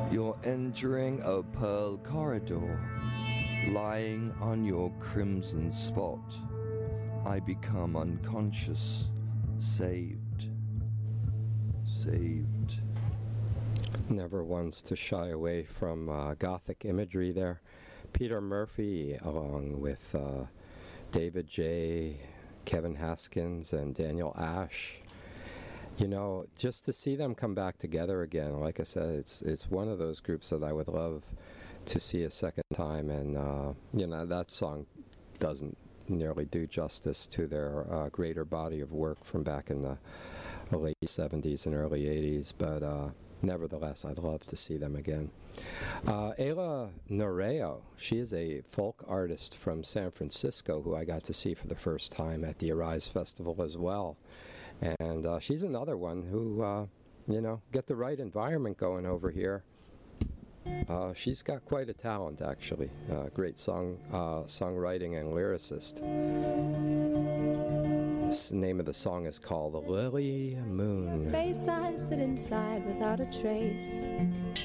You're entering a pearl corridor, lying on your crimson spot. I become unconscious, saved. Never once to shy away from Gothic imagery there. Peter Murphy, along with David J., Kevin Haskins, and Daniel Ash. You know, just to see them come back together again, like I said, it's one of those groups that I would love to see a second time, and that song doesn't nearly do justice to their greater body of work from back in the late 70s and early 80s, but nevertheless, I'd love to see them again. Ayla Noreo, she is a folk artist from San Francisco who I got to see for the first time at the Arise Festival as well. And she's another one who, get the right environment going over here. She's got quite a talent, actually. Great songwriting and lyricist. The name of the song is called Lily Moon. Face I sit inside without a trace.